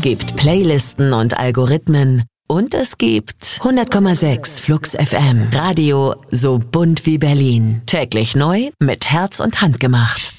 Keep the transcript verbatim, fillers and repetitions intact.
gibt Playlisten und Algorithmen. Und es gibt hundert Komma sechs Flux F M. Radio so bunt wie Berlin. Täglich neu mit Herz und Hand gemacht.